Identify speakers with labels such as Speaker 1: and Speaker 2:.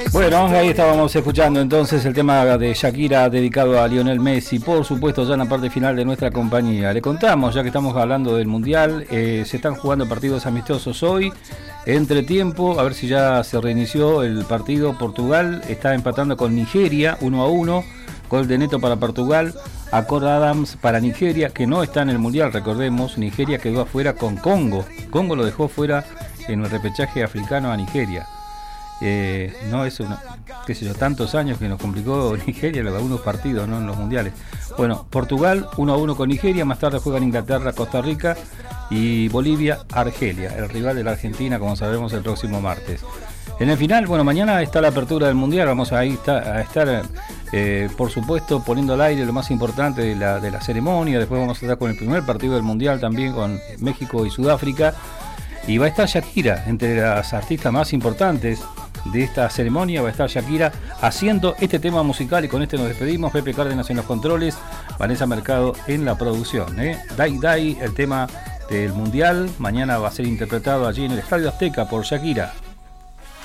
Speaker 1: Bueno, ahí estábamos escuchando entonces el tema de Shakira dedicado a Lionel Messi, por supuesto ya en la parte final de nuestra compañía. Le contamos, ya que estamos hablando del Mundial, se están jugando partidos amistosos hoy, entre tiempo, a ver si ya se reinició el partido. Portugal está empatando con Nigeria 1-1, gol de Neto para Portugal, Accord Adams para Nigeria, que no está en el Mundial, recordemos. Nigeria quedó afuera con Congo, Congo lo dejó fuera en el repechaje africano a Nigeria. No es una, qué sé yo, tantos años que nos complicó Nigeria en algunos partidos, ¿no?, en los mundiales. Bueno, Portugal 1-1 con Nigeria, más tarde juegan Inglaterra, Costa Rica y Bolivia, Argelia, el rival de la Argentina, como sabemos, el próximo martes. En el final, bueno, mañana está la apertura del mundial, vamos a estar por supuesto poniendo al aire lo más importante de la ceremonia. Después vamos a estar con el primer partido del mundial también, con México y Sudáfrica, y va a estar Shakira entre las artistas más importantes de esta ceremonia. Va a estar Shakira haciendo este tema musical, y con este nos despedimos. Pepe Cárdenas en los controles, Vanessa Mercado en la producción. Dai Dai, el tema del mundial, mañana va a ser interpretado allí en el Estadio Azteca por Shakira.